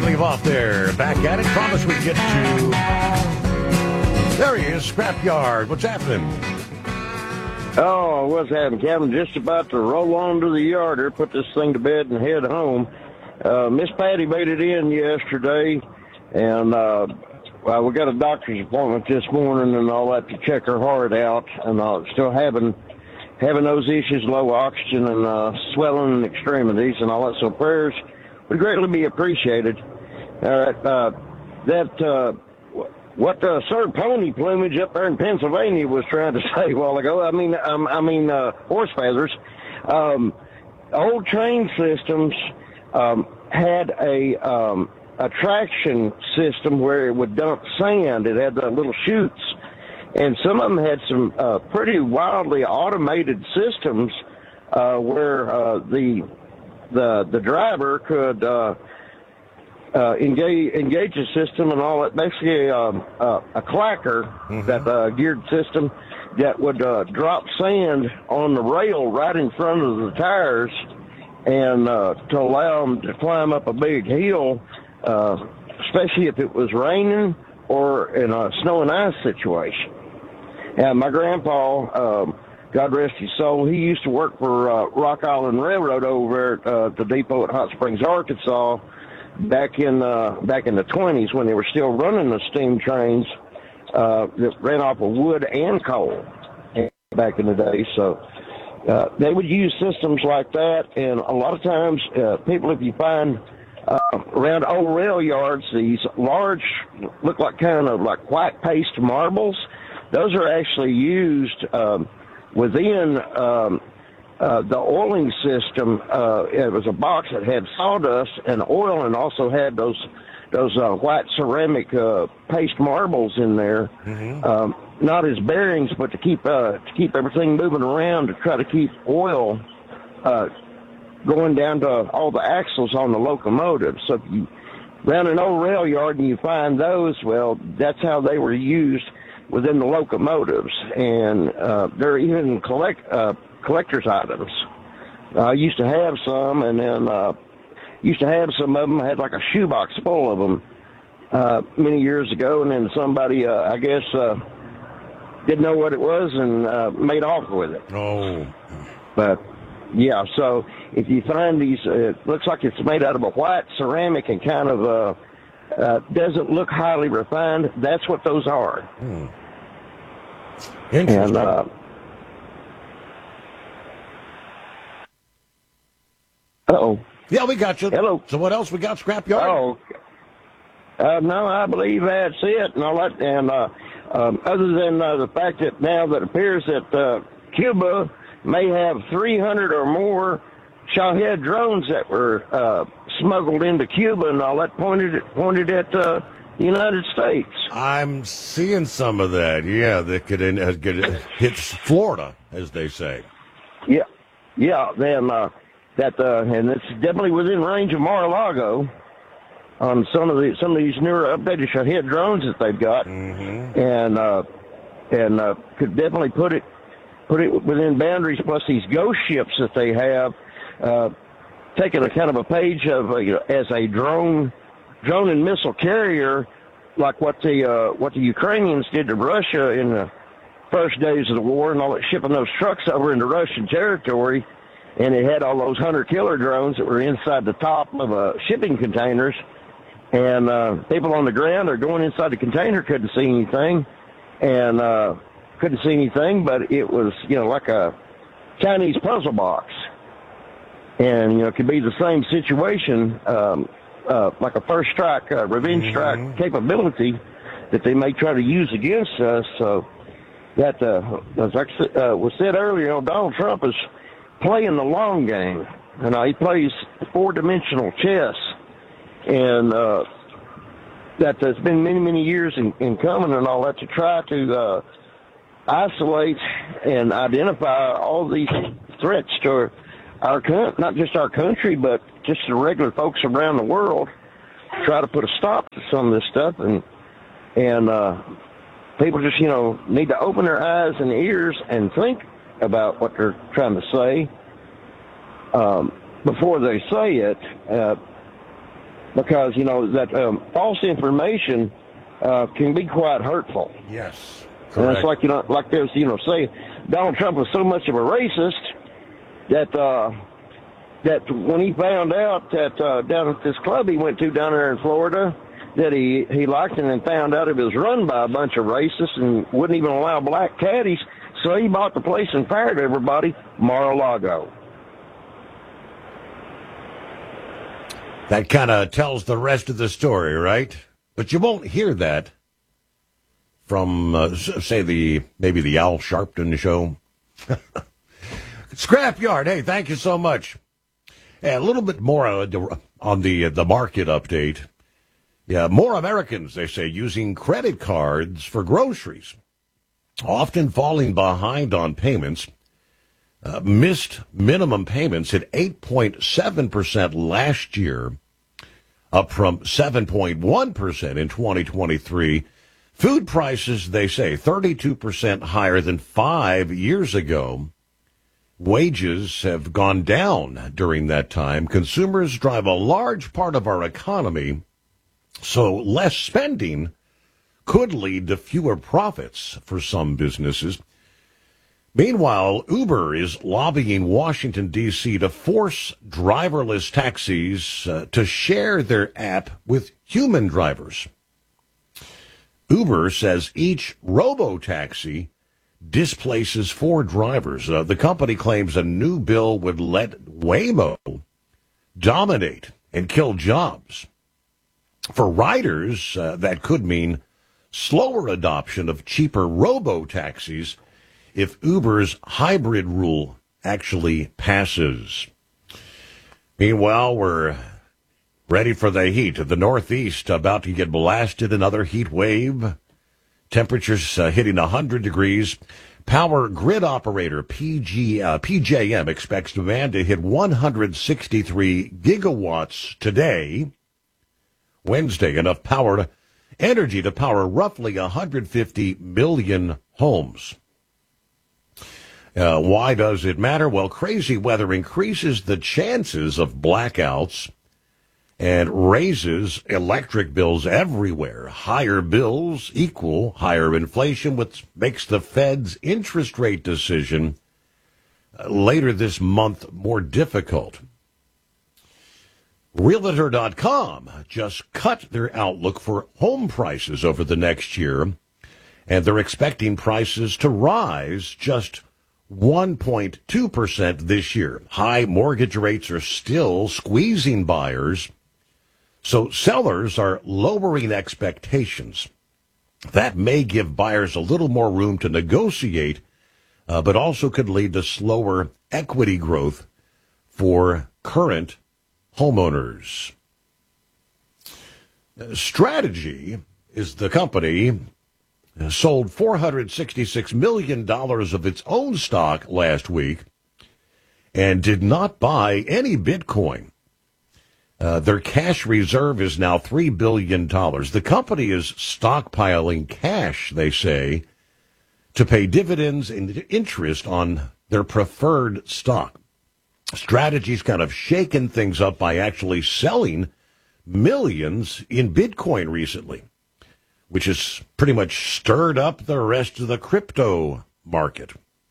leave off there. Back at it. Promise we get to... There he is, Scrapyard. What's happening? Oh, what's happening, Kevin? Just about to roll on to the yard or put this thing to bed and head home. Miss Patty made it in yesterday, and well, we got a doctor's appointment this morning and all that to check her heart out, and still having those issues, low oxygen and swelling in extremities and all that. So prayers would greatly be appreciated. All right, what Sir Pony Plumage up there in Pennsylvania was trying to say a while ago, I mean horse feathers. Old train systems had a traction system where it would dump sand. It had the little chutes, and some of them had some pretty wildly automated systems where the driver could engage the system and all that. Basically, a clacker, that geared system that would drop sand on the rail right in front of the tires, and to allow them to climb up a big hill, especially if it was raining or in a snow and ice situation. And my grandpa, God rest his soul, he used to work for Rock Island Railroad over at the depot at Hot Springs, Arkansas, back in the 20s when they were still running the steam trains that ran off of wood and coal back in the day. So they would use systems like that, and a lot of times people, if you find around old rail yards, these large, look like kind of like white paste marbles, those are actually used within the oiling system. It was a box that had sawdust and oil, and also had those white ceramic paste marbles in there. Not as bearings, but to keep everything moving around, to try to keep oil going down to all the axles on the locomotive. So if you round an old rail yard and you find those, well, that's how they were used within the locomotives, and they're even collector's items. I used to have some, and then used to have some of them. I had like a shoebox full of them many years ago, and then somebody, I guess, didn't know what it was and made off with it. Oh. But, yeah, so if you find these, it looks like it's made out of a white ceramic and kind of doesn't look highly refined, that's what those are. Interesting. And, uh-oh. Yeah, we got you. Hello. So what else we got, Scrapyard? Oh, no, I believe that's it and all that. And other than the fact that now that appears that Cuba may have 300 or more Shahed drones that were smuggled into Cuba and all that, pointed at the United States. I'm seeing some of that. Yeah, that could hit Florida, as they say. Yeah. Then and it's definitely within range of Mar-a-Lago on some of these newer updated Shahed drones that they've got, and could definitely put it within boundaries. Plus these ghost ships that they have, taking a kind of a page of as a drone and missile carrier, like what the Ukrainians did to Russia in the first days of the war, and all that, shipping those trucks over into Russian territory. And it had all those hunter-killer drones that were inside the top of shipping containers. And people on the ground are going inside the container, couldn't see anything. And but it was, like a Chinese puzzle box. And, it could be the same situation, like a first strike, revenge strike capability that they may try to use against us. So that, as was said earlier, Donald Trump is playing the long game, and he plays four-dimensional chess, and that has been many years in coming and all that, to try to isolate and identify all these threats to not just our country, but just the regular folks around the world. Try to put a stop to some of this stuff, and people just need to open their eyes and ears and think about what they're trying to say before they say it. because, that false information can be quite hurtful. Yes, correct. And it's like there's, say Donald Trump was so much of a racist that when he found out that down at this club he went to down there in Florida, that he liked it, and found out it was run by a bunch of racists and wouldn't even allow black caddies, so he bought the place and fired everybody, Mar-a-Lago. That kind of tells the rest of the story, right? But you won't hear that from, say, maybe the Al Sharpton show. Scrapyard, hey, thank you so much. And a little bit more on the market update. Yeah, more Americans, they say, using credit cards for groceries, often falling behind on payments. Missed minimum payments at 8.7% last year, up from 7.1% in 2023. Food prices, they say, 32% higher than 5 years ago. Wages have gone down during that time. Consumers drive a large part of our economy, so less spending could lead to fewer profits for some businesses. Meanwhile, Uber is lobbying Washington, D.C. to force driverless taxis to share their app with human drivers. Uber says each robo-taxi displaces 4 drivers. The company claims a new bill would let Waymo dominate and kill jobs. For riders, that could mean slower adoption of cheaper robo-taxis if Uber's hybrid rule actually passes. Meanwhile, we're ready for the heat. The Northeast about to get blasted, another heat wave. Temperatures hitting 100 degrees. Power grid operator PJM expects demand to hit 163 gigawatts today. Wednesday, enough energy to power roughly 150 million homes. Why does it matter? Well, crazy weather increases the chances of blackouts and raises electric bills everywhere. Higher bills equal higher inflation, which makes the Fed's interest rate decision later this month more difficult. Realtor.com just cut their outlook for home prices over the next year, and they're expecting prices to rise just 1.2% this year. High mortgage rates are still squeezing buyers, so sellers are lowering expectations. That may give buyers a little more room to negotiate, but also could lead to slower equity growth for current homeowners. Strategy is the company sold $466 million of its own stock last week and did not buy any Bitcoin. Their cash reserve is now $3 billion. The company is stockpiling cash, they say, to pay dividends and interest on their preferred stock. Strategy's kind of shaken things up by actually selling millions in Bitcoin recently, which has pretty much stirred up the rest of the crypto market.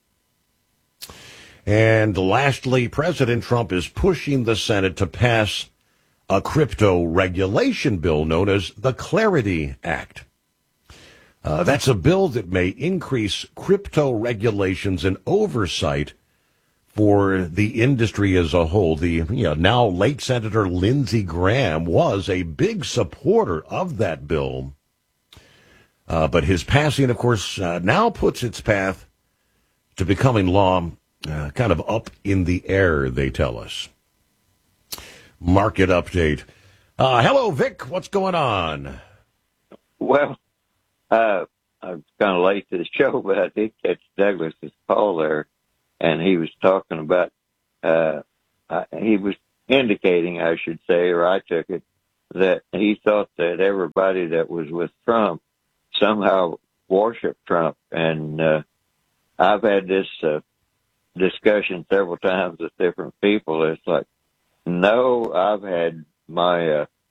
And lastly, President Trump is pushing the Senate to pass a crypto regulation bill known as the Clarity Act. That's a bill that may increase crypto regulations and oversight for the industry as a whole. The now late Senator Lindsey Graham was a big supporter of that bill. But his passing, of course, now puts its path to becoming law kind of up in the air, they tell us. Market update. Hello, Vic. What's going on? Well, I was kind of late to the show, but I did catch Douglas's call there, and he was talking about, he was indicating, I should say, or I took it, that he thought that everybody that was with Trump somehow worshiped Trump. And I've had this discussion several times with different people. It's like, no, I've had my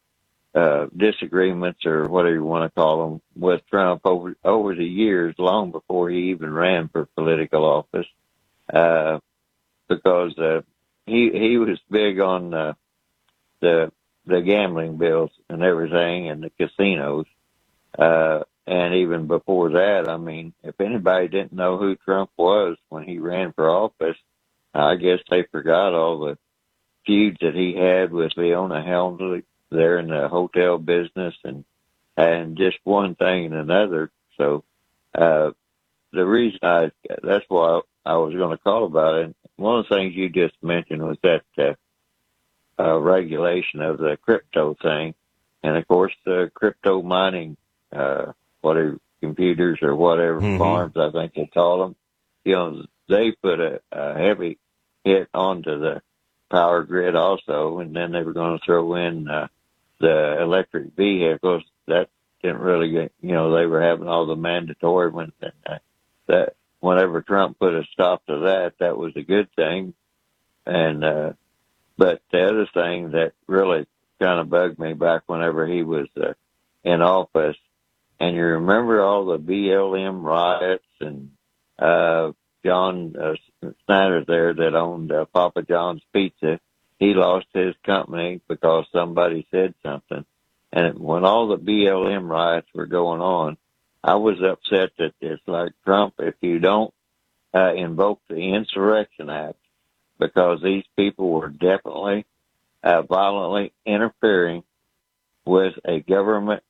disagreements or whatever you want to call them with Trump over the years, long before he even ran for political office, because he was big on the gambling bills and everything and the casinos. And even before that, I mean, if anybody didn't know who Trump was when he ran for office, I guess they forgot all the feuds that he had with Leona Helmsley there in the hotel business and just one thing and another. So, the reason that's why I was going to call about it. One of the things you just mentioned was that, regulation of the crypto thing. And of course, the crypto mining, whatever computers or whatever farms, I think they call them, you know, they put a heavy hit onto the power grid also. And then they were going to throw in, the electric vehicles. That didn't really get, you know, they were having all the mandatory ones. And that whenever Trump put a stop to that, that was a good thing. And, but the other thing that really kind of bugged me back whenever he was in office, and you remember all the BLM riots and John Snyder there that owned Papa John's Pizza, he lost his company because somebody said something. And when all the BLM riots were going on, I was upset that it's like, Trump, if you don't invoke the Insurrection Act, because these people were definitely violently interfering with a government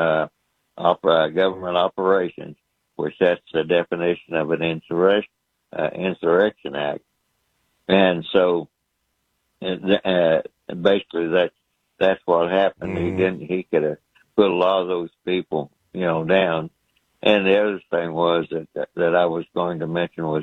operations, which that's the definition of an insurrection act. And so, basically that's what happened. He could have put a lot of those people, you know, down. And the other thing was that I was going to mention was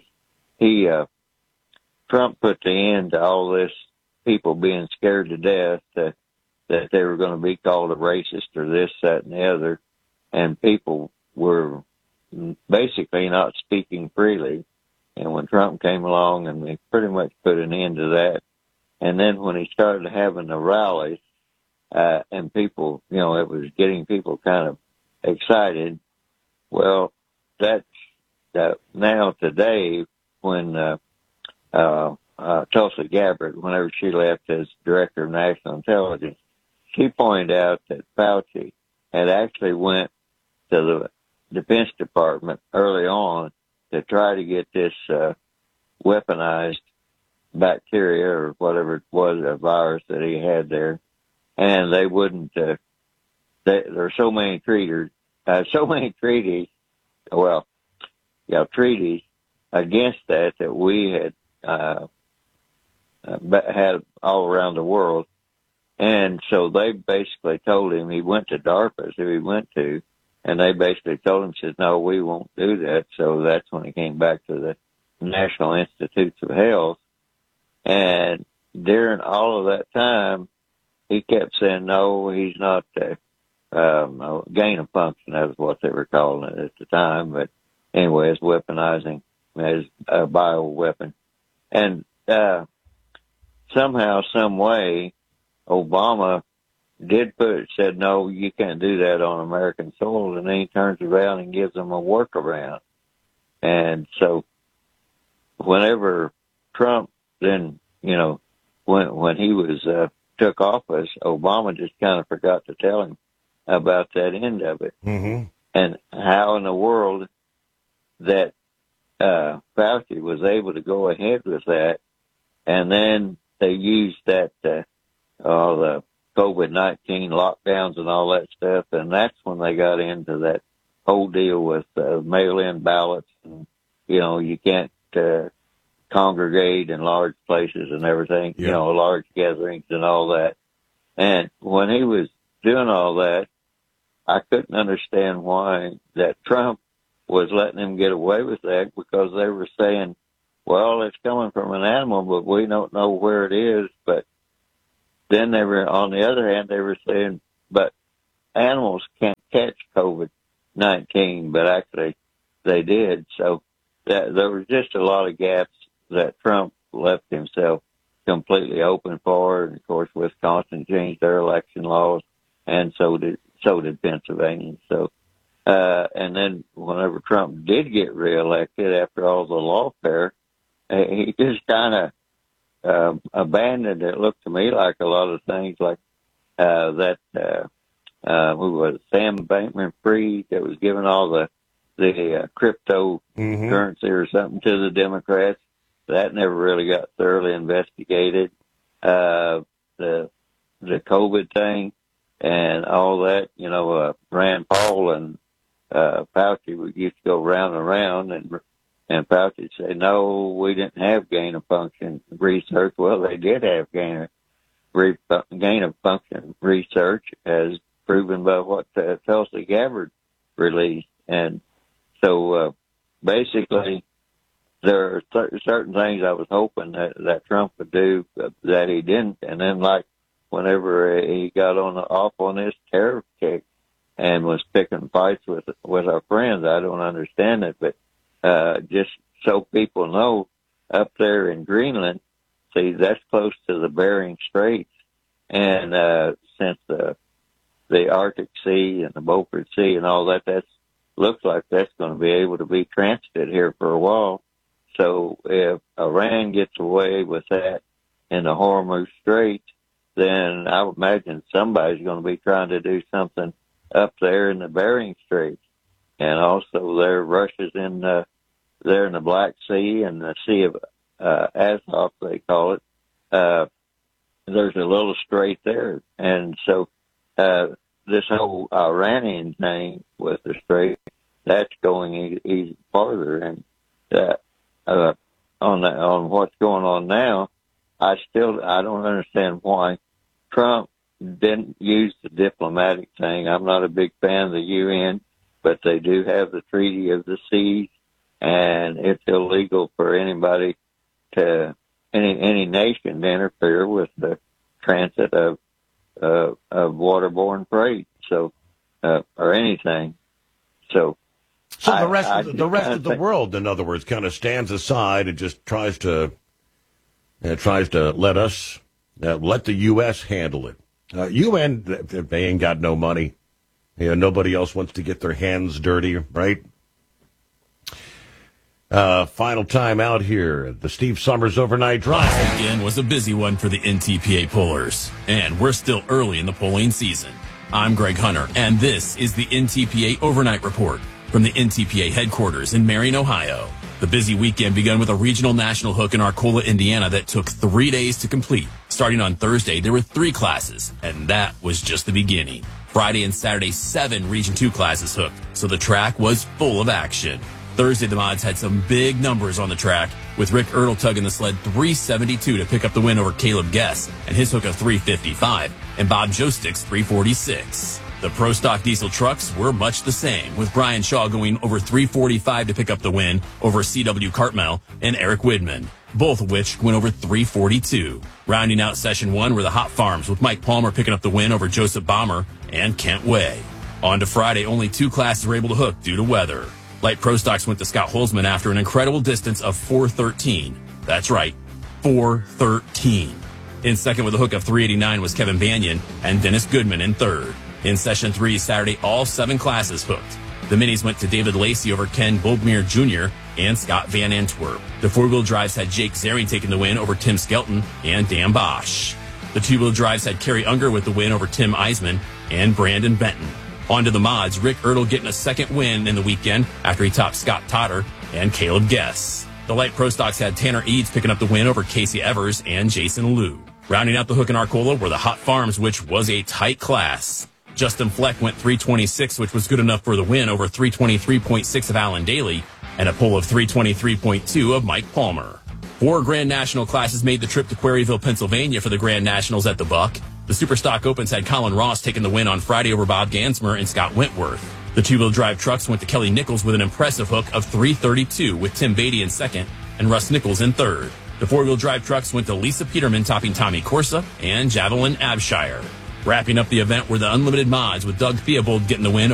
Trump put the end to all this people being scared to death that they were going to be called a racist or this, that, and the other. And people were basically not speaking freely. And when Trump came along, and they pretty much put an end to that. And then when he started having the rallies, and people, you know, it was getting people kind of excited. Well, that's now today when Tulsi Gabbard, whenever she left as Director of National Intelligence, she pointed out that Fauci had actually went to the Defense Department early on to try to get this weaponized bacteria or whatever it was, a virus that he had there, and they wouldn't. There are so many treaties. Treaties against that we had had all around the world. And so they basically told him, he went to DARPA, who he went to, and they basically told him, says, no, we won't do that. So that's when he came back to the National Institutes of Health. And during all of that time, he kept saying, no, he's not gain of function. That was what they were calling it at the time. But anyway, it's weaponizing as a bioweapon. And somehow, some way, Obama said, no, you can't do that on American soil. And then he turns around and gives them a workaround. And so whenever Trump then, you know, when he was took office, Obama just kind of forgot to tell him about that end of it. And how in the world that Fauci was able to go ahead with that. And then they used that all the COVID-19 lockdowns and all that stuff, and that's when they got into that whole deal with mail-in ballots. And, you know, you can't congregate in large places and everything, you know, large gatherings and all that. And when he was doing all that, I couldn't understand why that Trump was letting him get away with that, because they were saying, well, it's coming from an animal, but we don't know where it is. But then they were, on the other hand, they were saying, but animals can't catch COVID-19, but actually they did. So there was just a lot of gaps that Trump left himself completely open for. And of course, Wisconsin changed their election laws. And so did Pennsylvania. So, and then whenever Trump did get reelected after all the lawfare, he just kind of abandoned it. Looked to me like a lot of things like who was it, Sam Bankman-Fried, that was giving all the cryptocurrency or something to the Democrats. That never really got thoroughly investigated. The COVID thing and all that, Rand Paul and Fauci used to go round and round, and Fauci would say, no, we didn't have gain of function research. Well, they did have gain of function research, as proven by what Tulsi Gabbard released. And so basically, there are certain things I was hoping that Trump would do that he didn't. And then, like, whenever he got off on this tariff kick and was picking fights with our friends, I don't understand it. But just so people know, up there in Greenland, see, that's close to the Bering Straits. And since the Arctic Sea and the Beaufort Sea and all that, looks like that's going to be able to be transited here for a while. So if Iran gets away with that in the Hormuz Strait, then I would imagine somebody's going to be trying to do something up there in the Bering Strait. And also Russia's in there in the Black Sea and the Sea of Azov, they call it. There's a little strait there. And so this whole Iranian thing with the strait, that's going even farther. And on what's going on now, I don't understand why Trump didn't use the diplomatic thing. I'm not a big fan of the UN, but they do have the Treaty of the Seas, and it's illegal for anybody any nation to interfere with the transit of waterborne freight, or anything. So the rest of the world, in other words, kind of stands aside and just tries to let the U.S. handle it. UN, they ain't got no money. Nobody else wants to get their hands dirty, right? Final time out here. The Steve Summers Overnight Drive. Last weekend was a busy one for the NTPA pollers, and we're still early in the polling season. I'm Greg Hunter, and this is the NTPA Overnight Report from the NTPA headquarters in Marion, Ohio. The busy weekend began with a regional national hook in Arcola, Indiana that took 3 days to complete. Starting on Thursday, there were 3 classes, and that was just the beginning. Friday and Saturday, 7 Region 2 classes hooked, so the track was full of action. Thursday, the mods had some big numbers on the track, with Rick Ertl tugging the sled 372 to pick up the win over Caleb Guess and his hook of 355, and Bob Jostick's 346. The Pro Stock diesel trucks were much the same, with Brian Shaw going over 345 to pick up the win over C.W. Cartmel and Eric Widman, both of which went over 342. Rounding out Session 1 were the Hot Farms, with Mike Palmer picking up the win over Joseph Bomber and Kent Way. On to Friday, only 2 classes were able to hook due to weather. Light Pro Stocks went to Scott Holzman after an incredible distance of 413. That's right, 413. In second with a hook of 389 was Kevin Banyan and Dennis Goodman in third. In Session 3 Saturday, all 7 classes hooked. The minis went to David Lacey over Ken Bulgmere Jr. and Scott Van Antwerp. The 4-wheel drives had Jake Zering taking the win over Tim Skelton and Dan Bosch. The 2-wheel drives had Kerry Unger with the win over Tim Eisman and Brandon Benton. On to the mods, Rick Ertl getting a second win in the weekend after he topped Scott Totter and Caleb Guess. The Light Pro Stocks had Tanner Eads picking up the win over Casey Evers and Jason Liu. Rounding out the hook in Arcola were the Hot Farms, which was a tight class. Justin Fleck went 326, which was good enough for the win over 323.6 of Alan Daly and a pull of 323.2 of Mike Palmer. 4 Grand National classes made the trip to Quarryville, Pennsylvania for the Grand Nationals at the Buck. The Superstock Opens had Colin Ross taking the win on Friday over Bob Gansmer and Scott Wentworth. The 2-wheel drive trucks went to Kelly Nichols with an impressive hook of 332 with Tim Beatty in second and Russ Nichols in third. The 4-wheel drive trucks went to Lisa Peterman topping Tommy Corsa and Javelin Abshire. Wrapping up the event were the Unlimited Mods with Doug Theobald getting the win